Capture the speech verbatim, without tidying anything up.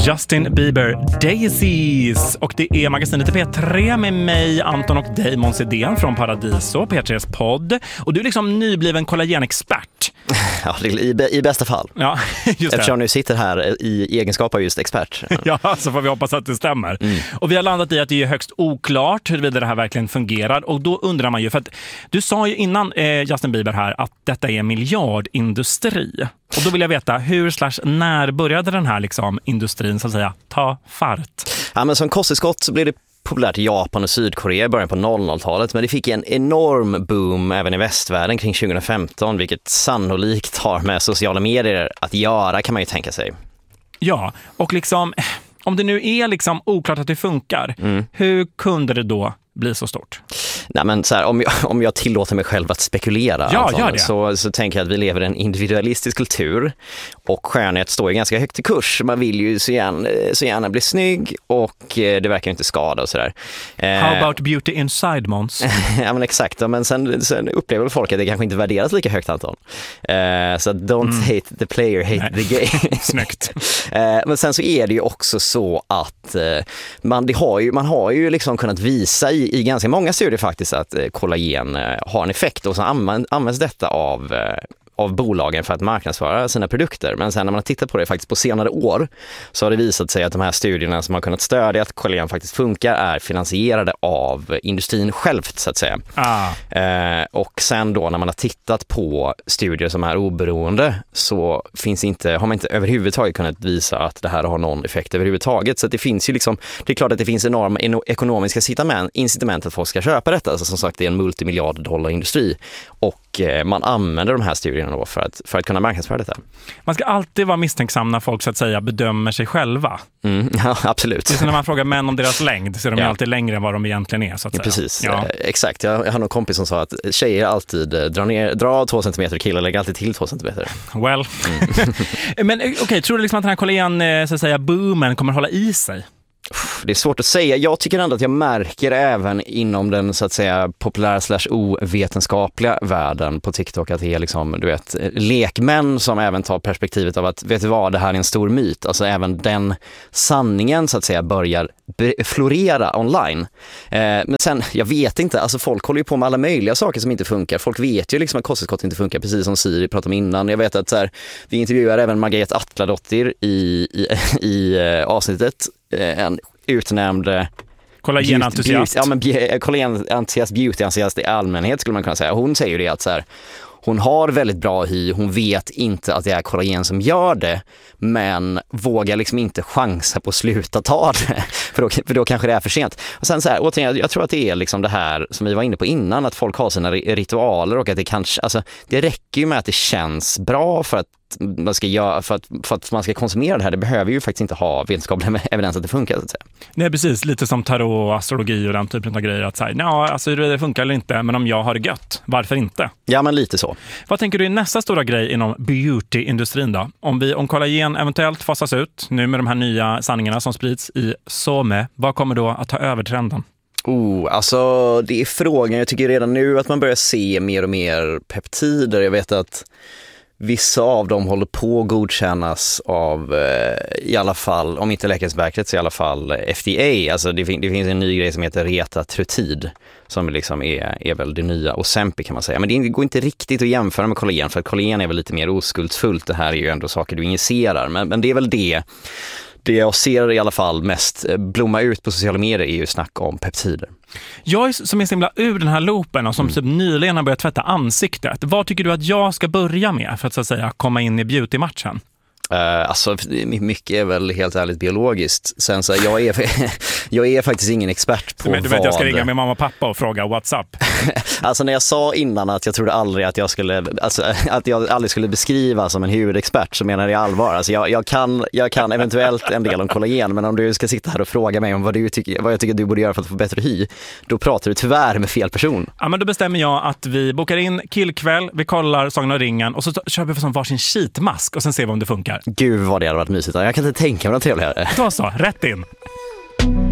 Justin Bieber, Daisies. Och det är magasinet P tre med mig, Anton och dig, Måns Edén från Paradiso, P tres podd. Och du är liksom nybliven kollagenexpert. Ja, i, i bästa fall. Ja, just det. Eftersom du sitter här i egenskap av just expert. Ja, så får vi hoppas att det stämmer. Mm. Och vi har landat i att det är högst oklart huruvida det här verkligen fungerar. Och då undrar man ju, för att du sa ju innan eh, Justin Bieber här att detta är en miljardindustri. Och då vill jag veta, hur slash när började den här liksom industrin så att säga ta fart? Ja, men som kosttillskott så blev det populärt i Japan och Sydkorea i början på noll noll-talet, men det fick en enorm boom även i västvärlden kring tjugo femton, vilket sannolikt har med sociala medier att göra, kan man ju tänka sig. Ja, och liksom om det nu är liksom oklart att det funkar, mm. hur kunde det då bli så stort? Nej, men så här, om, jag, om jag tillåter mig själv att spekulera, ja, Anton, gör det. Så, så tänker jag att vi lever i en individualistisk kultur och skönhet står ju ganska högt i kurs. Man vill ju så gärna, så gärna bli snygg och det verkar inte skada och sådär. How about beauty inside, Måns? Ja, men exakt. Men sen, sen upplever folk att det kanske inte värderas lika högt, Anton. Uh, så don't mm. hate the player, hate Nej. the game. Snyggt. uh, men sen så är det ju också så att uh, man, det har ju, man har ju liksom kunnat visa i, i ganska många studier faktiskt att uh, kollagen uh, har en effekt, och så använd, används detta av uh, av bolagen för att marknadsföra sina produkter. Men sen när man har tittat på det faktiskt på senare år så har det visat sig att de här studierna som har kunnat stödja att kollagen faktiskt funkar är finansierade av industrin självt, så att säga. Ah. Eh, och sen då när man har tittat på studier som är oberoende så finns inte, har man inte överhuvudtaget kunnat visa att det här har någon effekt överhuvudtaget. Så att det finns ju liksom, det är klart att det finns enorma ekonomiska incitament, incitament att folk ska köpa detta. Alltså som sagt, det är en multimiljard dollar industri och eh, man använder de här studierna då för att, för att kunna marknadsföra detta. Man ska alltid vara misstänksam när folk så att säga bedömer sig själva. Mm, ja, absolut. Det är när man frågar män om deras längd så är de ja. alltid längre än vad de egentligen är, så att ja, säga. Precis, ja. eh, exakt. Jag, jag har någon kompis som sa att tjejer alltid drar, ner, drar två centimeter, killar lägger alltid till två centimeter. Well. Mm. Men okej, okay, tror du liksom att den här kollagen så att säga boomen kommer hålla i sig? Det är svårt att säga. Jag tycker ändå att jag märker även inom den så att säga populära slash ovetenskapliga världen på TikTok att det är liksom, du vet, lekmän som även tar perspektivet av att, vet du vad, det här är en stor myt. Alltså även den sanningen så att säga börjar florera online. Eh, men sen, jag vet inte, alltså folk håller ju på med alla möjliga saker som inte funkar. Folk vet ju liksom att kosttillskott inte funkar, precis som Siri pratade om innan. Jag vet att så här, vi intervjuar även Margareta Atladottir i, i, i uh, avsnittet, en utnämnd kollagenentusiast. Ja, men kollagenentusiast, beautyentusiast i allmänhet skulle man kunna säga. Hon säger ju det att så här, hon har väldigt bra hy, hon vet inte att det är kollagen som gör det, men vågar liksom inte chansa på att sluta ta det, för då, för då kanske det är för sent. Och sen så här, återigen, jag tror att det är liksom det här som vi var inne på innan, att folk har sina ritualer och att det kanske, alltså det räcker ju med att det känns bra för att man ska göra, för att, för att man ska konsumera det här. Det behöver ju faktiskt inte ha vetenskaplig evidens att det funkar, så att säga. Nej, precis. Lite som tarot och astrologi och den typen av grejer. Att säga, ja, alltså det funkar eller inte, men om jag har det gött, varför inte? Ja, men lite så. Vad tänker du är nästa stora grej inom beauty-industrin då? Om, vi, om kollagen eventuellt fasas ut, nu med de här nya sanningarna som sprids i Somme, vad kommer då att ta över trenden? Oh, alltså det är frågan. Jag tycker redan nu att man börjar se mer och mer peptider. Jag vet att vissa av dem håller på att godkännas av eh, i alla fall, om inte Läkemedelsverket så i alla fall F D A. Alltså det, fin- det finns en ny grej som heter retatrutid som liksom är, är väl det nya Ozempic kan man säga. Men det går inte riktigt att jämföra med kollagen, för att kollagen är väl lite mer oskuldsfullt. Det här är ju ändå saker du injicerar. Men, men det är väl det. Det jag ser i alla fall mest blomma ut på sociala medier är ju snack om peptider. Jag är, som är så himla ur den här loopen och som mm. typ nyligen har börjat tvätta ansiktet. Vad tycker du att jag ska börja med för att så att säga komma in i beauty-matchen? Uh, alltså mycket är väl helt ärligt biologiskt. Sen så jag är jag är faktiskt ingen expert på men, du vad... vet, jag ska ringa min mamma och pappa och fråga WhatsApp. Alltså när jag sa innan att jag trodde aldrig att jag skulle alltså, att jag aldrig skulle beskriva som en huvudexpert, så menar jag allvar. Alltså jag, jag kan jag kan eventuellt en del om kollagen, men om du ska sitta här och fråga mig om vad du tycker, vad jag tycker du borde göra för att få bättre hy, då pratar du tyvärr med fel person. Ja, men då bestämmer jag att vi bokar in killkväll, vi kollar Sagan och ringen och så kör vi för som varsin sheetmask och sen ser vi om det funkar. Gud vad det hade varit mysigt. Jag kan inte tänka mig något trevligare. Då så, rätt in.